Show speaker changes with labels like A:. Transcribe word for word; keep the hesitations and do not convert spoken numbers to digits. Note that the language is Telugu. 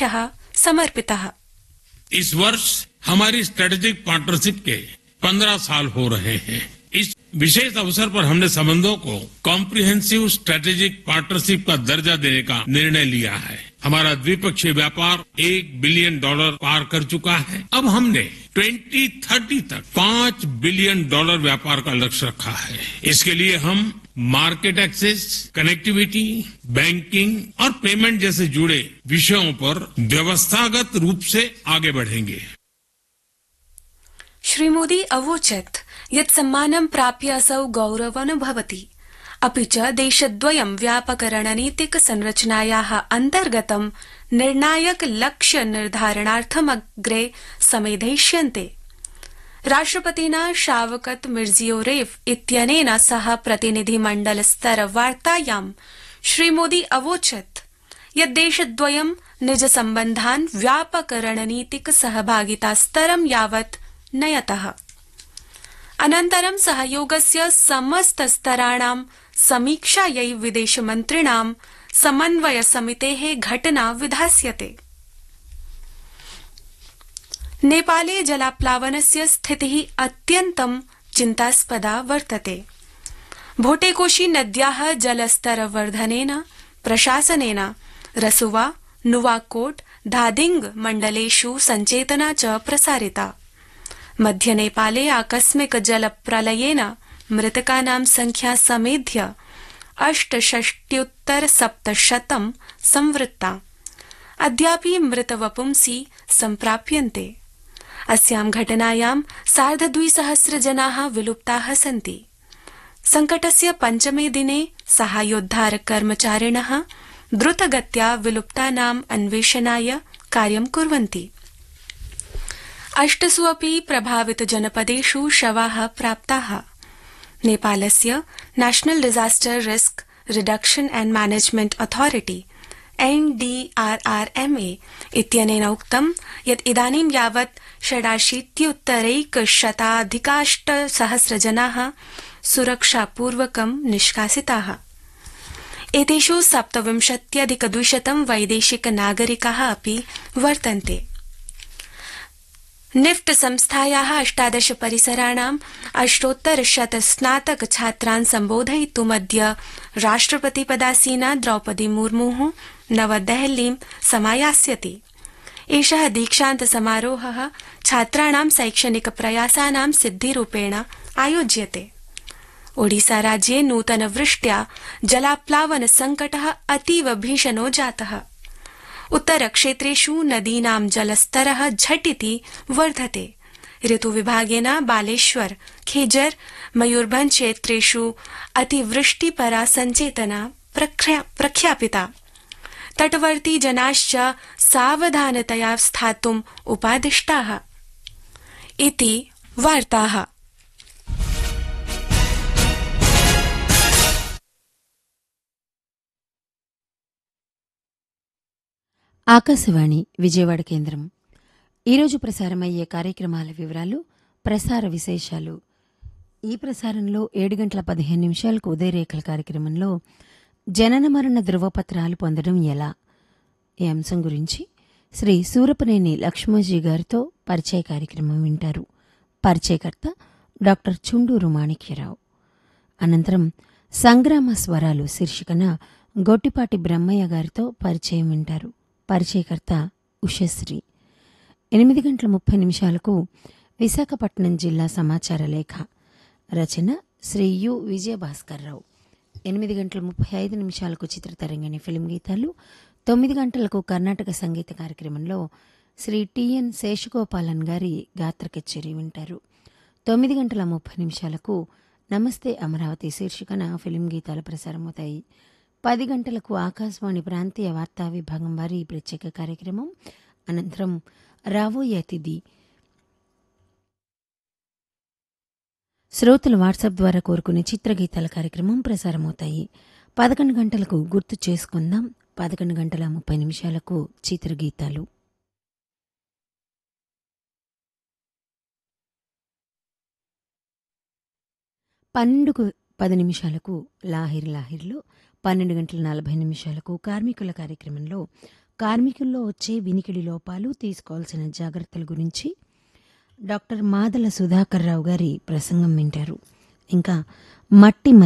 A: मुख्यः समर्पितः।
B: इस वर्ष हमारी स्ट्रेटेजिक पार्टनरशिप के पंद्रह साल हो रहे हैं। इस विशेष अवसर पर हमने संबंधों को कॉम्प्रिहेंसिव स्ट्रेटेजिक पार्टनरशिप का दर्जा देने का निर्णय लिया है। हमारा द्विपक्षीय व्यापार एक बिलियन डॉलर पार कर चुका है। अब हमने ट्वेंटी थर्टी तक पांच बिलियन डॉलर व्यापार का लक्ष्य रखा है। इसके लिए हम मार्केट एक्सेस, कनेक्टिविटी, बैंकिंग और पेमेंट जैसे जुड़े विषयों पर व्यवस्थागत रूप से आगे बढ़ेंगे।
A: श्री मोदी अवोचत् यत् सम्मानं प्राप्य असौ गौरवमनुभवति, अपि च देशद्वयं व्यापक रणनीतिक संरचनायाः अन्तर्गतं निर्णायक लक्ष्य निर्धारणार्थम् अग्रे समेधयिष्यन्ते। राष्ट्रपतिना शावकत मिर्जियोरेव इत्यनेन सह प्रतिनिधिमण्डल स्तर वार्तायां श्री मोदी अवोचत् यत् देशद्वयं निज सम्बन्धान् व्यापक रणनीतिक सहभागिता स्तरं यावत् नयतः। अनन्तरं सहयोगस्य समस्त स्तराणां समीक्षायै विदेशमन्त्रिणां समन्वय समितेः घटना विधास्यते। नेपाले जलाप्लावनस्य स्थितिः अत्यन्तं चिन्तास्पदा वर्तते। भोटेकोशी नद्याः जलस्तरवर्धनेन प्रशासनेन रसुवा, नुवाकोट, धादिंग मण्डलेषु सञ्चेतना च प्रसारिता। मध्य नेपाले आकस्मिक जलप्रलयेन मृतकानां संख्या समेध्य अष्टषष्ट्युत्तर सप्तशतं संवृत्ता। अद्यापि मृतवपुंसि सम्प्राप्यन्ते। अस्यां घटनायां सार्धद्विसहस्र जनाः विलुप्ताः सन्ति। संकटस्य पञ्चमे दिने साहाय्योद्धार कर्मचारिणः द्रुतगत्या विलुप्तानाम् अन्वेषणाय कार्यं कुर्वन्ति। अष्टसु अपि प्रभावित जनपदेषु शवाः प्राप्ताः। नेपालस्य national disaster risk reduction and management authority N D R R M A इत्यनेन उक्तं यत् इदानीं यावत् षडाशीत्युत्तरैकशताधिकाष्टसहस्र जनाः सुरक्षापूर्वकं निष्कासिताः। एतेषु सप्तविंशत्यधिकद्विशतं वैदेशिक नागरिकाः अपि वर्तन्ते। निफ्ट संस्थायाः अष्टादश परिसराणाम् अष्टोत्तरशत स्नातक छात्रान् सम्बोधयितुमद्य राष्ट्रपतिपदासीना द्रौपदी मुर्मुः नवदेहलीं समायास्यति। एषः दीक्षान्त समारोहः छात्राणां शैक्षणिक प्रयासानां सिद्धिरूपेण आयोज्यते। ओडिसा राज्ये नूतनवृष्ट्या जलाप्लावन संकटः अतीव भीषणो जातः। उत्तरक्षेत्रेषु नदीनां जलस्तरः झटिति वर्धते। ऋतुविभागेन बालेश्वर, खेजर, मयूरभंज क्षेत्रेषु अतिवृष्टिपरा सञ्चेतना प्रख्यापिता। तटवर्ती जनाश्च सावधानतया स्थातुम् उपादिष्टाः। इति वार्ताः।
C: ఆకాశవాణి విజయవాడ కేంద్రం. ఈరోజు ప్రసారమయ్యే కార్యక్రమాల వివరాలు, ప్రసార విశేషాలు. ఈ ప్రసారంలో ఏడు గంటల పదిహేను నిమిషాలకు ఉదయరేఖల కార్యక్రమంలో జనన మరణ ధృవపత్రాలు పొందడం ఎలా ఈ అంశం గురించి శ్రీ సూరపనేని లక్ష్మణజీ గారితో పరిచయ కార్యక్రమం వింటారు. పరిచయకర్త డాక్టర్ చుండూరు మాణిక్యరావు. అనంతరం సంగ్రామ స్వరాలు శీర్షికన గొట్టిపాటి బ్రహ్మయ్య గారితో పరిచయం వింటారు. పరిచయకర్త ఉషశ్రీ. ఎనిమిది గంటల ముప్పై నిమిషాలకు విశాఖపట్నం జిల్లా సమాచార లేఖ, రచన శ్రీ యు విజయభాస్కర్రావు. ఎనిమిది గంటల ముప్పై ఐదు నిమిషాలకు చిత్రతరంగిణి ఫిలిం గీతాలు. తొమ్మిది గంటలకు కర్ణాటక సంగీత కార్యక్రమంలో శ్రీ టిఎన్ శేషగోపాలన్ గారి గాత్ర కచేరీ వింటారు. తొమ్మిది గంటల ముప్పై నిమిషాలకు నమస్తే అమరావతి శీర్షికన ఫిలిం గీతాలు ప్రసారమవుతాయి. పది గంటలకు ఆకాశవాణి ప్రాంతీయ వార్తా విభాగం వారి ప్రత్యేక కార్యక్రమం. అనంతరం రాబోయే అతిథి శ్రోతలు వాట్సాప్ ద్వారా కోరుకునే చిత్రగీతాల కార్యక్రమం ప్రసారమవుతాయి. పదకొండు గంటలకు గుర్తు చేసుకుందాం. పదకొండు గంటల ముప్పై నిమిషాలకు చిత్రగీతాలు. పన్నెండుకు పది నిమిషాలకు లాహిర్ లాహిర్లో, పన్నెండు గంటల నలభై నిమిషాలకు కార్మికుల కార్యక్రమంలో కార్మికుల్లో వచ్చే వినికిడి లోపాలు తీసుకోవాల్సిన జాగ్రత్తల గురించి డాక్టర్ మాదల సుధాకర్ రావు గారి ప్రసంగం వింటారు. ఇంకా మట్టి